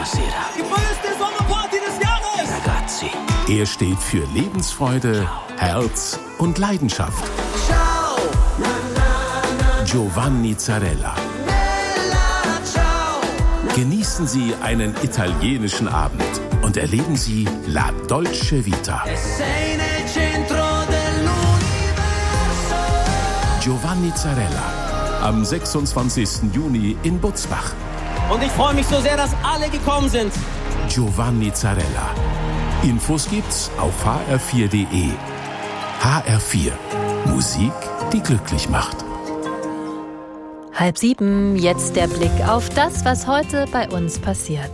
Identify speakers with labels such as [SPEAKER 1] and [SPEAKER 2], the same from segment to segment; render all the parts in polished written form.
[SPEAKER 1] sera.
[SPEAKER 2] Die größte Sommerparty des Jahres!
[SPEAKER 1] Ragazzi.
[SPEAKER 3] Er steht für Lebensfreude, Herz und Leidenschaft.
[SPEAKER 2] Ciao!
[SPEAKER 3] Giovanni Zarella.
[SPEAKER 2] Bella, ciao!
[SPEAKER 3] Genießen Sie einen italienischen Abend und erleben Sie La Dolce Vita.
[SPEAKER 2] Sei nel centro dell'universo.
[SPEAKER 3] Giovanni Zarella. Am 26. Juni in Butzbach.
[SPEAKER 2] Und ich freue mich so sehr, dass alle gekommen sind.
[SPEAKER 3] Giovanni Zarella. Infos gibt's auf hr4.de. HR4. Musik, die glücklich macht.
[SPEAKER 4] 6:30, jetzt der Blick auf das, was heute bei uns passiert.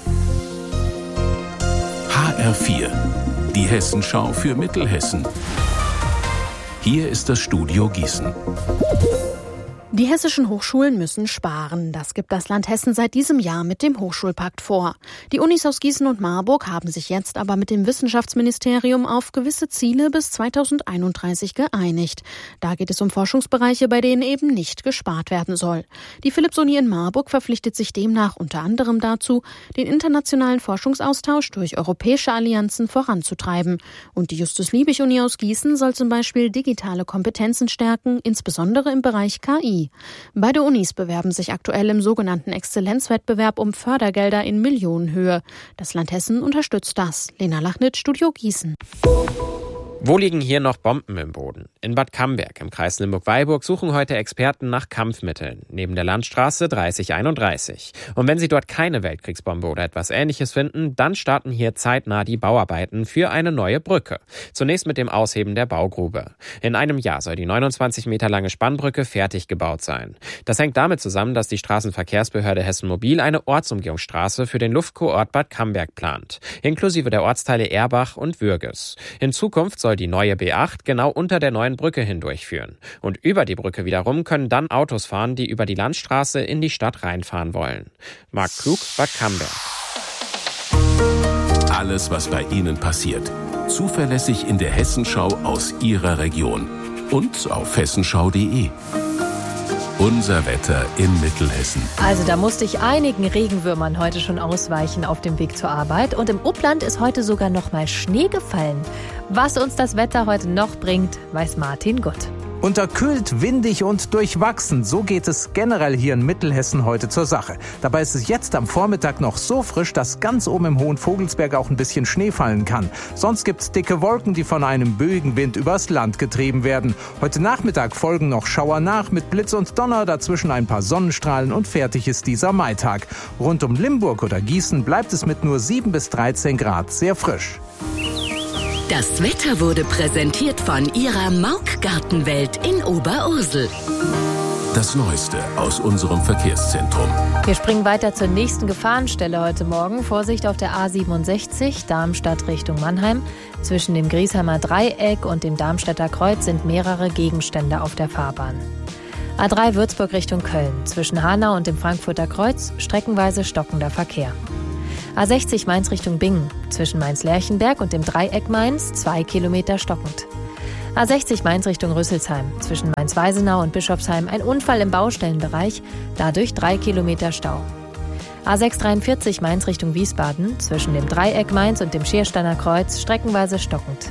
[SPEAKER 3] HR4. Die Hessenschau für Mittelhessen. Hier ist das Studio Gießen.
[SPEAKER 5] Die hessischen Hochschulen müssen sparen. Das gibt das Land Hessen seit diesem Jahr mit dem Hochschulpakt vor. Die Unis aus Gießen und Marburg haben sich jetzt aber mit dem Wissenschaftsministerium auf gewisse Ziele bis 2031 geeinigt. Da geht es um Forschungsbereiche, bei denen eben nicht gespart werden soll. Die Philipps-Uni in Marburg verpflichtet sich demnach unter anderem dazu, den internationalen Forschungsaustausch durch europäische Allianzen voranzutreiben. Und die Justus-Liebig-Uni aus Gießen soll zum Beispiel digitale Kompetenzen stärken, insbesondere im Bereich KI. Beide Unis bewerben sich aktuell im sogenannten Exzellenzwettbewerb um Fördergelder in Millionenhöhe. Das Land Hessen unterstützt das. Lena Lachnitz, Studio Gießen.
[SPEAKER 6] Wo liegen hier noch Bomben im Boden? In Bad Camberg im Kreis Limburg-Weilburg suchen heute Experten nach Kampfmitteln, neben der Landstraße 3031. Und wenn sie dort keine Weltkriegsbombe oder etwas Ähnliches finden, dann starten hier zeitnah die Bauarbeiten für eine neue Brücke. Zunächst mit dem Ausheben der Baugrube. In einem Jahr soll die 29 Meter lange Spannbrücke fertig gebaut sein. Das hängt damit zusammen, dass die Straßenverkehrsbehörde Hessen Mobil eine Ortsumgehungsstraße für den Luftkurort Bad Camberg plant, inklusive der Ortsteile Erbach und Würges. In Zukunft soll die neue B8 genau unter der neuen Brücke hindurchführen. Und über die Brücke wiederum können dann Autos fahren, die über die Landstraße in die Stadt reinfahren wollen. Marc Klug, Bad Camberg.
[SPEAKER 3] Alles, was bei Ihnen passiert. Zuverlässig in der Hessenschau aus Ihrer Region. Und auf hessenschau.de. Unser Wetter in Mittelhessen.
[SPEAKER 4] Also da musste ich einigen Regenwürmern heute schon ausweichen auf dem Weg zur Arbeit. Und im Upland ist heute sogar noch mal Schnee gefallen. Was uns das Wetter heute noch bringt, weiß Martin Gutt.
[SPEAKER 7] Unterkühlt, windig und durchwachsen, so geht es generell hier in Mittelhessen heute zur Sache. Dabei ist es jetzt am Vormittag noch so frisch, dass ganz oben im Hohen Vogelsberg auch ein bisschen Schnee fallen kann. Sonst gibt's dicke Wolken, die von einem böigen Wind übers Land getrieben werden. Heute Nachmittag folgen noch Schauer nach mit Blitz und Donner, dazwischen ein paar Sonnenstrahlen und fertig ist dieser Maitag. Rund um Limburg oder Gießen bleibt es mit nur 7 bis 13 Grad sehr frisch.
[SPEAKER 8] Das Wetter wurde präsentiert von Ihrer Mauk-Gartenwelt in Oberursel.
[SPEAKER 3] Das Neueste aus unserem Verkehrszentrum.
[SPEAKER 4] Wir springen weiter zur nächsten Gefahrenstelle heute Morgen. Vorsicht auf der A67, Darmstadt Richtung Mannheim. Zwischen dem Griesheimer Dreieck und dem Darmstädter Kreuz sind mehrere Gegenstände auf der Fahrbahn. A3 Würzburg Richtung Köln. Zwischen Hanau und dem Frankfurter Kreuz streckenweise stockender Verkehr. A60 Mainz Richtung Bingen. Zwischen Mainz-Lerchenberg und dem Dreieck Mainz 2 Kilometer stockend. A60 Mainz Richtung Rüsselsheim. Zwischen Mainz-Weisenau und Bischofsheim ein Unfall im Baustellenbereich, dadurch 3 Kilometer Stau. A643 Mainz Richtung Wiesbaden. Zwischen dem Dreieck Mainz und dem Schiersteiner Kreuz streckenweise stockend.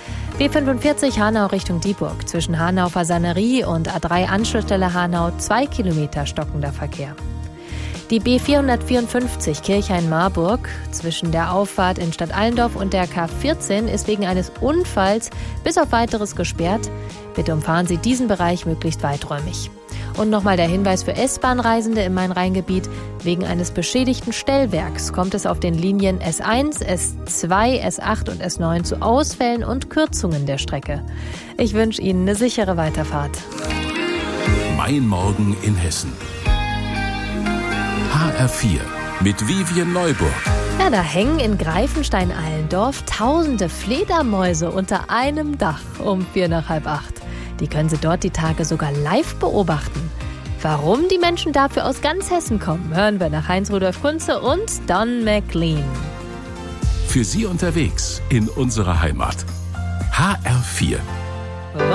[SPEAKER 4] B45 Hanau Richtung Dieburg. Zwischen Hanau-Fasanerie und A3 Anschlussstelle Hanau 2 Kilometer stockender Verkehr. Die B454 Kirchhain-Marburg zwischen der Auffahrt in Stadtallendorf und der K14 ist wegen eines Unfalls bis auf Weiteres gesperrt. Bitte umfahren Sie diesen Bereich möglichst weiträumig. Und nochmal der Hinweis für S-Bahn-Reisende im Main-Rhein-Gebiet. Wegen eines beschädigten Stellwerks kommt es auf den Linien S1, S2, S8 und S9 zu Ausfällen und Kürzungen der Strecke. Ich wünsche Ihnen eine sichere Weiterfahrt.
[SPEAKER 3] Mein Morgen in Hessen. HR4 mit Vivian Neuburg.
[SPEAKER 4] Ja, da hängen in Greifenstein-Allendorf tausende Fledermäuse unter einem Dach um 7:45. Die können Sie dort die Tage sogar live beobachten. Warum die Menschen dafür aus ganz Hessen kommen, hören wir nach Heinz-Rudolf Kunze und Don McLean.
[SPEAKER 3] Für Sie unterwegs in unserer Heimat. HR4.